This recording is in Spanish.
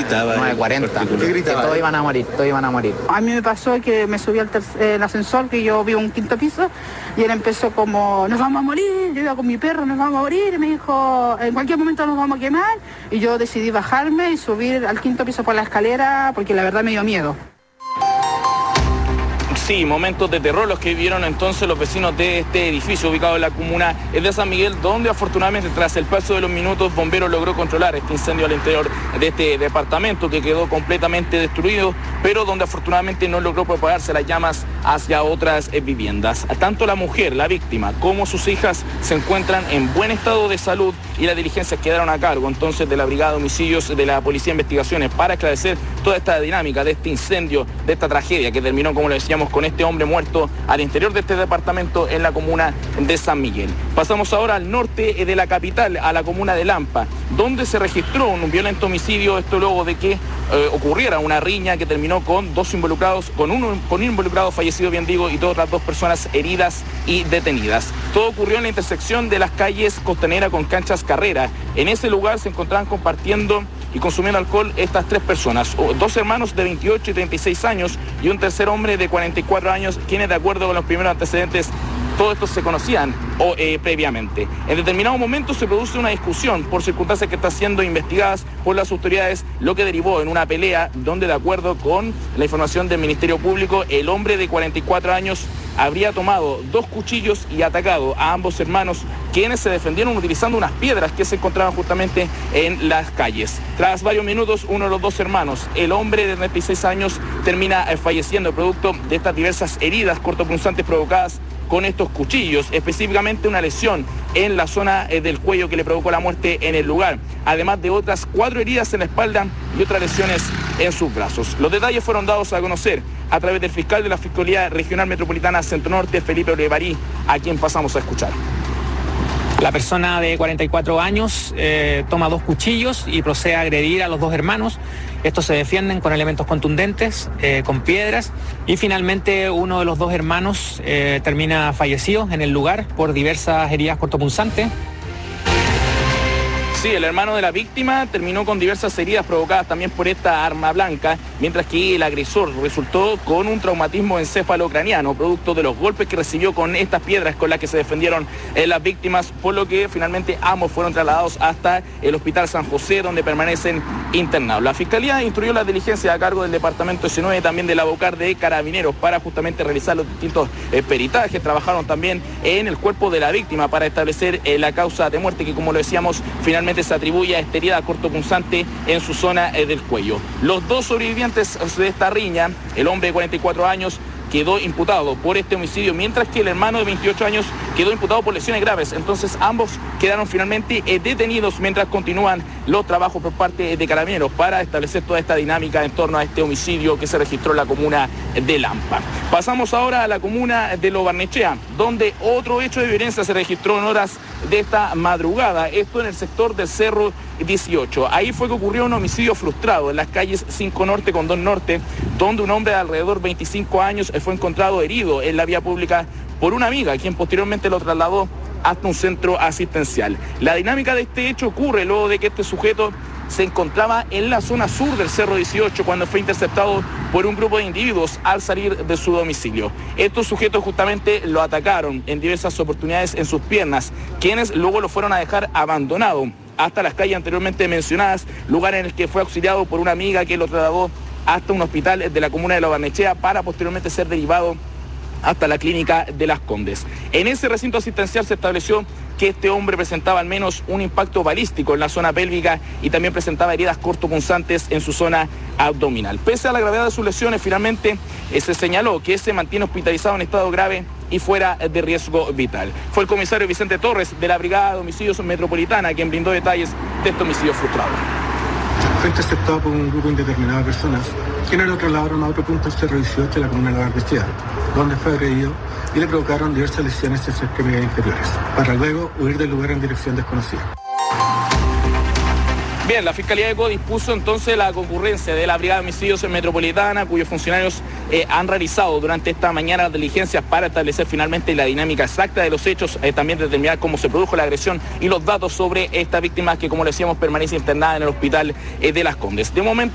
gritaba? 9:40. ¿Qué gritaba? Que todos iban a morir. A mí me pasó que me subí al el ascensor, que yo vi un quinto piso, y él empezó como, nos vamos a morir, yo iba con mi perro, nos vamos a morir, y me dijo, en cualquier momento nos vamos a quemar, y yo decidí bajarme y subir al quinto piso por la escalera, porque la verdad me dio miedo. Sí, momentos de terror los que vivieron entonces los vecinos de este edificio ubicado en la comuna de San Miguel, donde afortunadamente tras el paso de los minutos Bomberos logró controlar este incendio al interior de este departamento que quedó completamente destruido, pero donde afortunadamente no logró propagarse las llamas hacia otras viviendas. Tanto la mujer, la víctima, como sus hijas se encuentran en buen estado de salud y las diligencias quedaron a cargo entonces de la Brigada de Homicidios de la Policía de Investigaciones para esclarecer toda esta dinámica de este incendio, de esta tragedia que terminó, como le decíamos, con este hombre muerto al interior de este departamento en la comuna de San Miguel. Pasamos ahora al norte de la capital, a la comuna de Lampa, donde se registró un violento homicidio, esto luego de que ocurriera una riña que terminó con dos involucrados, con un involucrado fallecido, bien digo, y otras dos personas heridas y detenidas. Todo ocurrió en la intersección de las calles Costanera con Canchas Carrera. En ese lugar se encontraban compartiendo y consumiendo alcohol estas tres personas, dos hermanos de 28 y 36 años y un tercer hombre de 44 años, quienes de acuerdo con los primeros antecedentes, todos estos se conocían previamente. En determinado momento se produce una discusión por circunstancias que están siendo investigadas por las autoridades, lo que derivó en una pelea donde, de acuerdo con la información del Ministerio Público, el hombre de 44 años habría tomado dos cuchillos y atacado a ambos hermanos, quienes se defendieron utilizando unas piedras que se encontraban justamente en las calles. Tras varios minutos, uno de los dos hermanos, el hombre de 36 años, termina falleciendo producto de estas diversas heridas cortopunzantes provocadas con estos cuchillos, específicamente una lesión en la zona del cuello que le provocó la muerte en el lugar, además de otras 4 heridas en la espalda y otras lesiones en sus brazos. Los detalles fueron dados a conocer a través del fiscal de la Fiscalía Regional Metropolitana Centro Norte, Felipe Olevarí, a quien pasamos a escuchar. La persona de 44 años toma dos cuchillos y procede a agredir a los dos hermanos. Estos se defienden con elementos contundentes, con piedras, y finalmente uno de los dos hermanos termina fallecido en el lugar por diversas heridas cortopunzantes. Sí, el hermano de la víctima terminó con diversas heridas provocadas también por esta arma blanca, mientras que el agresor resultó con un traumatismo encéfalo-craneano, producto de los golpes que recibió con estas piedras con las que se defendieron las víctimas, por lo que finalmente ambos fueron trasladados hasta el Hospital San José, donde permanecen internados. La Fiscalía instruyó la diligencia a cargo del Departamento 19 y también de la Bocar de Carabineros para justamente realizar los distintos peritajes. Trabajaron también en el cuerpo de la víctima para establecer la causa de muerte, que, como lo decíamos, finalmente se atribuye a esta herida cortopunzante en su zona del cuello. Los dos sobrevivientes de esta riña, el hombre de 44 años, quedó imputado por este homicidio, mientras que el hermano de 28 años quedó imputado por lesiones graves. Entonces ambos quedaron finalmente detenidos mientras continúan los trabajos por parte de Carabineros para establecer toda esta dinámica en torno a este homicidio que se registró en la comuna de Lampa. Pasamos ahora a la comuna de Lo Barnechea, donde otro hecho de violencia se registró en horas de esta madrugada, esto en el sector del Cerro 18. Ahí fue que ocurrió un homicidio frustrado en las calles 5 Norte con 2 Norte, donde un hombre de alrededor de 25 años fue encontrado herido en la vía pública por una amiga, quien posteriormente lo trasladó hasta un centro asistencial. La dinámica de este hecho ocurre luego de que este sujeto se encontraba en la zona sur del Cerro 18 cuando fue interceptado por un grupo de individuos al salir de su domicilio. Estos sujetos justamente lo atacaron en diversas oportunidades en sus piernas, quienes luego lo fueron a dejar abandonado hasta las calles anteriormente mencionadas, lugar en el que fue auxiliado por una amiga que lo trasladó hasta un hospital de la comuna de Lo Barnechea para posteriormente ser derivado hasta la clínica de Las Condes. En ese recinto asistencial se estableció que este hombre presentaba al menos un impacto balístico en la zona pélvica y también presentaba heridas cortopunzantes en su zona abdominal. Pese a la gravedad de sus lesiones, finalmente se señaló que se mantiene hospitalizado en estado grave y fuera de riesgo vital. Fue el comisario Vicente Torres de la Brigada de Homicidios Metropolitana quien brindó detalles de este homicidio frustrado. Fue interceptado por un grupo indeterminado de personas, quienes lo trasladaron a otro punto del Cerro 18 de la comuna de La Barnechea, donde fue agredido y le provocaron diversas lesiones en sus extremidades inferiores, para luego huir del lugar en dirección desconocida. Bien, la Fiscalía de ECO dispuso entonces la concurrencia de la Brigada de Homicidios Metropolitana, cuyos funcionarios han realizado durante esta mañana las diligencias para establecer finalmente la dinámica exacta de los hechos, también determinar cómo se produjo la agresión y los datos sobre esta víctima que, como le decíamos, permanece internada en el hospital de Las Condes. De momento,